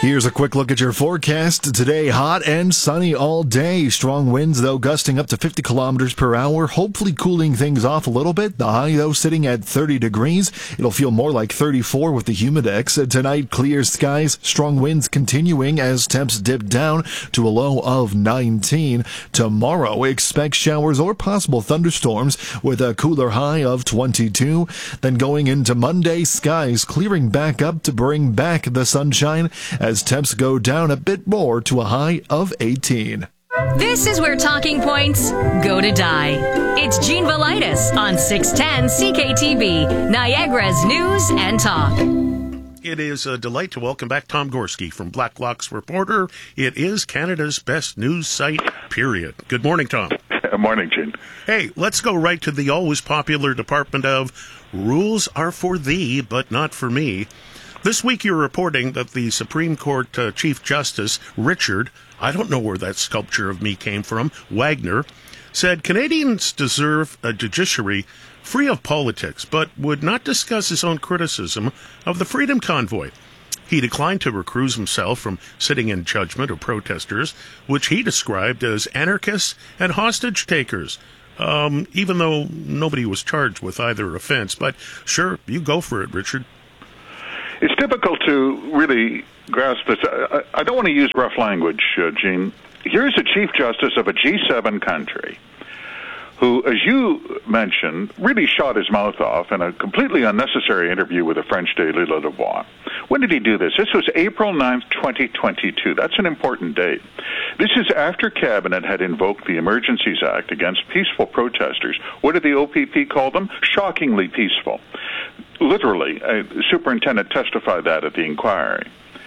Here's a quick look at your forecast. Today, hot and sunny all day. Strong winds, though, gusting up to 50 kilometers per hour, hopefully cooling things off a little bit. The high, though, sitting at 30 degrees. It'll feel more like 34 with the humidex. Tonight, clear skies, strong winds continuing as temps dip down to a low of 19. Tomorrow, expect showers or possible thunderstorms with a cooler high of 22. Then going into Monday, skies clearing back up to bring back the sunshine as temps go down a bit more to a high of 18. This is where talking points go to die. It's Gene Velitis on 610 CKTV, Niagara's News and Talk. It is a delight to welcome back Tom Gorski from Blacklock's Reporter. It is Canada's best news site, period. Good morning, Tom. Good morning, Gene. Hey, let's go right to the always popular department of rules are for thee, but not for me. This week you're reporting that the Supreme Court Chief Justice, Richard, I don't know where that sculpture of me came from, Wagner, said Canadians deserve a judiciary free of politics, but would not discuss his own criticism of the Freedom Convoy. He declined to recuse himself from sitting in judgment of protesters, which he described as anarchists and hostage takers, even though nobody was charged with either offense. But sure, you go for it, Richard. It's difficult to really grasp this. I don't want to use rough language, Gene. Here's a Chief Justice of a G7 country who, as you mentioned, really shot his mouth off in a completely unnecessary interview with the French Daily Le Devoir. When did he do this? This was April 9th, 2022. That's an important date. This is after Cabinet had invoked the Emergencies Act against peaceful protesters. What did the OPP call them? Shockingly peaceful. Literally, a superintendent testified that at the inquiry.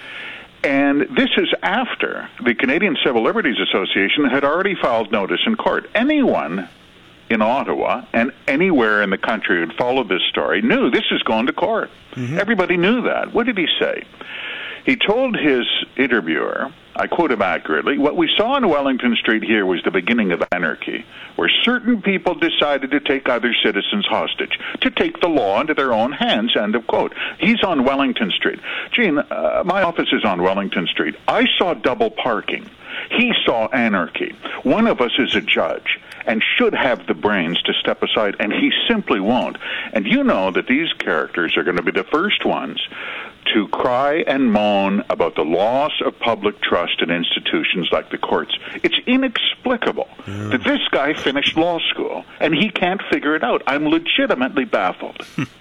And this is after the Canadian Civil Liberties Association had already filed notice in court. Anyone in Ottawa and anywhere in the country who'd followed this story knew this is going to court. Mm-hmm. Everybody knew that. What did he say? He told his interviewer, I quote him accurately, "What we saw on Wellington Street here was the beginning of anarchy, where certain people decided to take other citizens hostage, to take the law into their own hands," end of quote. He's on Wellington Street. Gene, my office is on Wellington Street. I saw double parking. He saw anarchy. One of us is a judge and should have the brains to step aside, and he simply won't. And you know that these characters are going to be the first ones to cry and moan about the loss of public trust in institutions like the courts. It's inexplicable that this guy finished law school, and he can't figure it out. I'm legitimately baffled.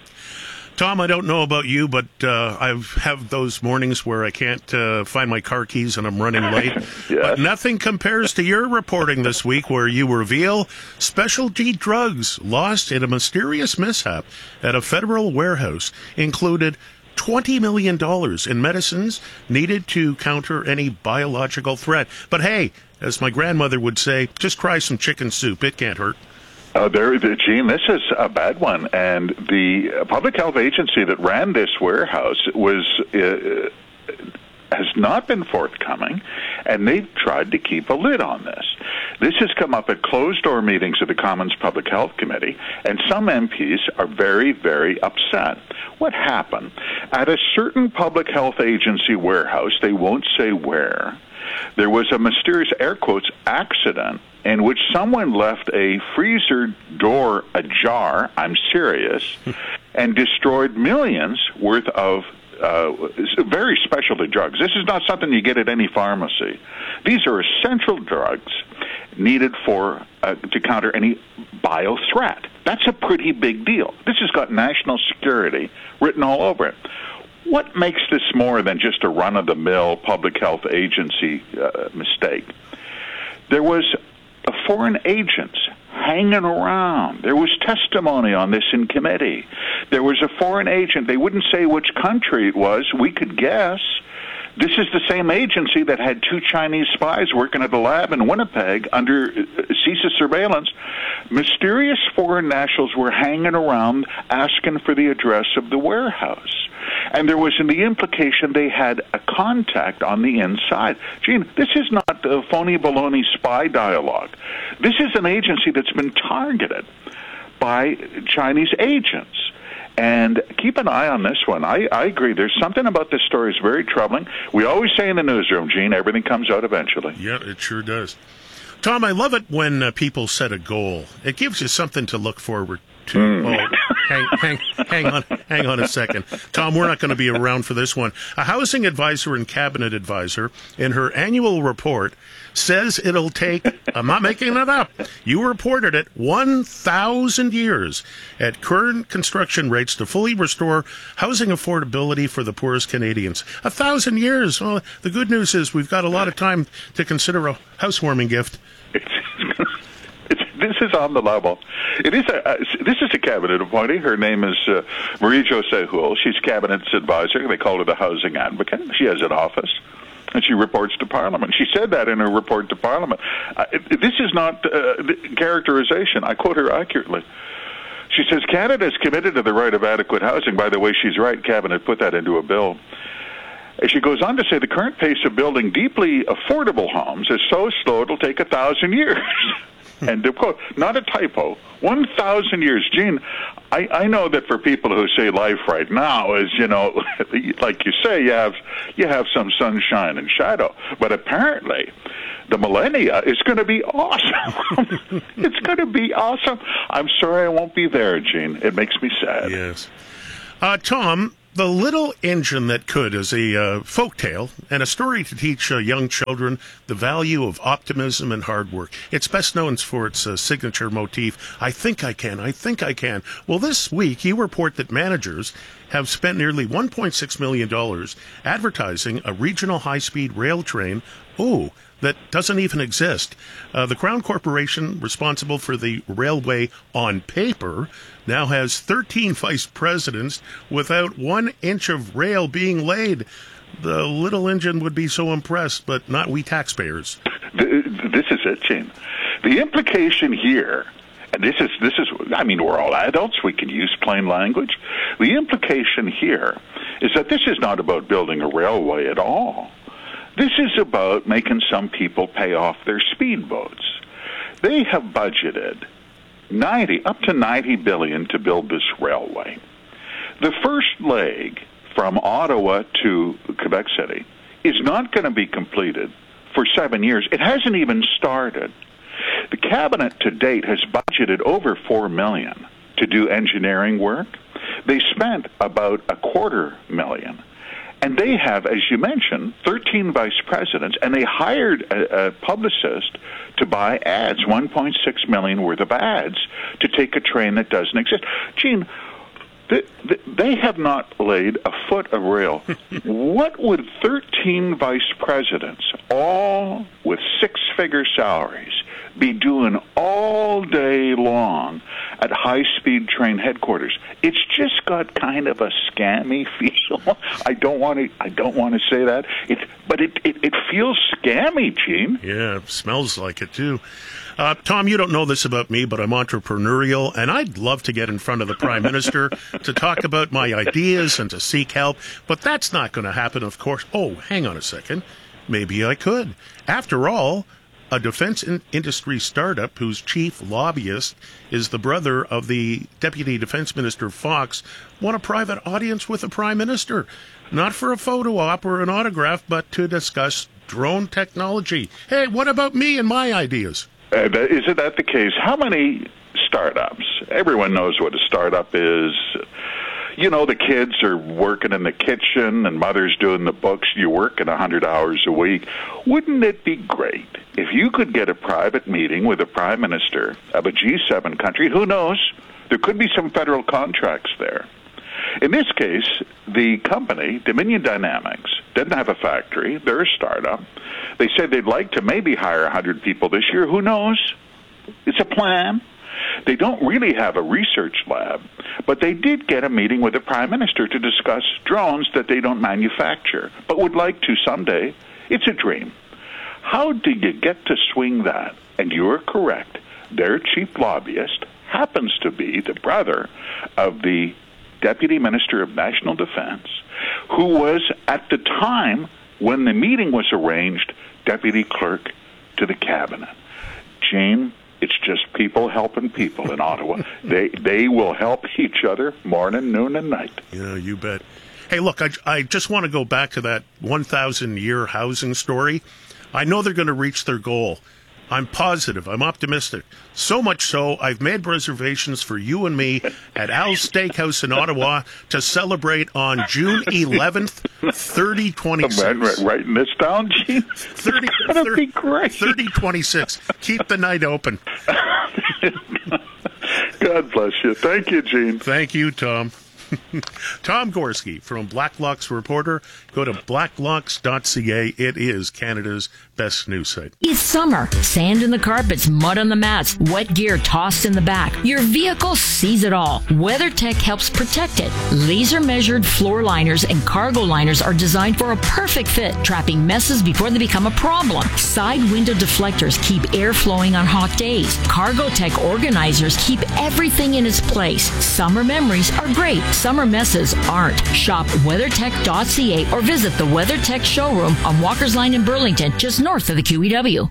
Tom, I don't know about you, but I have those mornings where I can't find my car keys and I'm running late. Yes. But nothing compares to your reporting this week where you reveal specialty drugs lost in a mysterious mishap at a federal warehouse included $20 million in medicines needed to counter any biological threat. But hey, as my grandmother would say, just try some chicken soup. It can't hurt. Gene, this is a bad one. And the public health agency that ran this warehouse has not been forthcoming, and they've tried to keep a lid on this. This has come up at closed-door meetings of the Commons Public Health Committee, and some MPs are very, very upset. What happened? At a certain public health agency warehouse, they won't say where, there was a mysterious, air quotes, accident in which someone left a freezer door ajar, I'm serious, and destroyed millions worth of very specialty drugs. This is not something you get at any pharmacy. These are essential drugs needed for to counter any bio threat. That's a pretty big deal. This has got national security written all over it. What makes this more than just a run-of-the-mill public health agency mistake? There was a foreign agent hanging around. There was testimony on this in committee. There was a foreign agent. They wouldn't say which country it was. We could guess. This is the same agency that had two Chinese spies working at a lab in Winnipeg under CSIS surveillance. Mysterious foreign nationals were hanging around asking for the address of the warehouse. And there was in the implication they had a contact on the inside. Gene, this is not a phony baloney spy dialogue. This is an agency that's been targeted by Chinese agents. And keep an eye on this one. I agree. There's something about this story is very troubling. We always say in the newsroom, Gene, everything comes out eventually. Yeah, it sure does. Tom, I love it when people set a goal. It gives you something to look forward to. Hang on a second. Tom, we're not going to be around for this one. A housing advisor and cabinet advisor in her annual report says it'll take, I'm not making it up, you reported it, 1,000 years at current construction rates to fully restore housing affordability for the poorest Canadians. 1,000 years. Well, the good news is we've got a lot of time to consider a housewarming gift. This is on the level. This is a cabinet appointee. Her name is Marie-Josée Houle. She's cabinet's advisor. They call her the housing advocate. She has an office, and she reports to Parliament. She said that in her report to Parliament. This is not characterization. I quote her accurately. She says, Canada is committed to the right of adequate housing. By the way, she's right. Cabinet put that into a bill. She goes on to say the current pace of building deeply affordable homes is so slow it'll take 1,000 years. And of course, not a typo. 1,000 years, Gene. I know that for people who say life right now is, like you say, you have some sunshine and shadow. But apparently, the millennia is going to be awesome. It's going to be awesome. I'm sorry I won't be there, Gene. It makes me sad. Yes, Tom. The Little Engine That Could is a folktale and a story to teach young children the value of optimism and hard work. It's best known for its signature motif, I think I can, I think I can. Well, this week you report that managers have spent nearly $1.6 million advertising a regional high-speed rail train, that doesn't even exist. The Crown Corporation, responsible for the railway on paper, now has 13 vice presidents without 1 inch of rail being laid. The little engine would be so impressed, but not we taxpayers. This is it, Gene. The implication here, and this is, I mean, we're all adults. We can use plain language. The implication here is that this is not about building a railway at all. This is about making some people pay off their speedboats. They have budgeted up to $90 billion to build this railway. The first leg from Ottawa to Quebec City is not going to be completed for 7 years. It hasn't even started. The cabinet to date has budgeted over $4 million to do engineering work. They spent about $250,000. And they have, as you mentioned, 13 vice presidents, and they hired a publicist to buy ads, $1.6 million worth of ads, to take a train that doesn't exist. Gene, they have not laid a foot of rail. What would 13 vice presidents, all with six-figure salaries, be doing all day long at high-speed train headquarters? It's just got kind of a scammy feel. I don't want to say that. But it feels scammy, Gene. Yeah, it smells like it too. Tom, you don't know this about me, but I'm entrepreneurial, and I'd love to get in front of the Prime Minister to talk about my ideas and to seek help, but that's not going to happen, of course. Oh, hang on a second. Maybe I could. After all, a defense industry startup whose chief lobbyist is the brother of the Deputy Defense Minister Fox won a private audience with the Prime Minister, not for a photo op or an autograph, but to discuss drone technology. Hey, what about me and my ideas? Isn't that the case? How many startups? Everyone knows what a startup is. You know, the kids are working in the kitchen and mother's doing the books. You're working 100 hours a week. Wouldn't it be great if you could get a private meeting with the Prime Minister of a G7 country? Who knows? There could be some federal contracts there. In this case, the company, Dominion Dynamics, didn't have a factory. They're a startup. They said they'd like to maybe hire 100 people this year. Who knows? It's a plan. They don't really have a research lab, but they did get a meeting with the Prime Minister to discuss drones that they don't manufacture, but would like to someday. It's a dream. How do you get to swing that? And you're correct. Their chief lobbyist happens to be the brother of the Deputy Minister of National Defense, who was, at the time when the meeting was arranged, Deputy Clerk to the Cabinet. Jane, It's just people helping people in Ottawa. They will help each other morning, noon, and night. Yeah, you bet. Hey, look, I just want to go back to that 1,000-year housing story. I know they're going to reach their goal. I'm positive. I'm optimistic. So much so, I've made reservations for you and me at Al's Steakhouse in Ottawa to celebrate on June 11th, 3026. I'm writing this down, Gene. It's going to be great. 3026. Keep the night open. God bless you. Thank you, Gene. Thank you, Tom. Tom Gorski from Blacklocks Reporter. Go to blacklocks.ca. It is Canada's best news site. It's summer. Sand in the carpets, mud on the mats, wet gear tossed in the back. Your vehicle sees it all. WeatherTech helps protect it. Laser-measured floor liners and cargo liners are designed for a perfect fit, trapping messes before they become a problem. Side window deflectors keep air flowing on hot days. CargoTech organizers keep everything in its place. Summer memories are great. Summer messes aren't. Shop WeatherTech.ca or visit the WeatherTech showroom on Walker's Line in Burlington, just north of the QEW.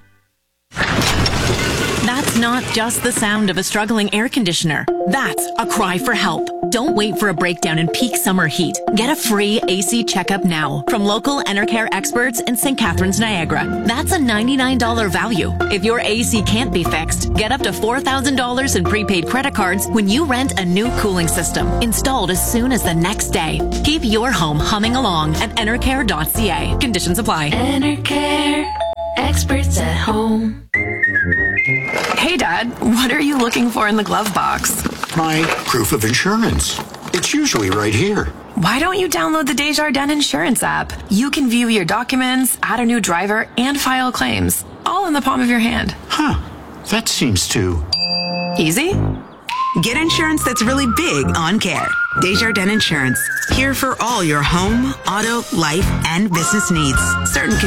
That's not just the sound of a struggling air conditioner. That's a cry for help. Don't wait for a breakdown in peak summer heat. Get a free AC checkup now from local Enercare experts in St. Catharines, Niagara. That's a $99 value. If your AC can't be fixed, get up to $4,000 in prepaid credit cards when you rent a new cooling system, installed as soon as the next day. Keep your home humming along at Enercare.ca. Conditions apply. Enercare, experts at home. Hey, Dad, what are you looking for in the glove box? My proof of insurance. It's usually right here. Why don't you download the Desjardins Insurance app? You can view your documents, add a new driver, and file claims, all in the palm of your hand. Huh. That seems too easy. Get insurance that's really big on care. Desjardins Insurance. Here for all your home, auto, life, and business needs. Certain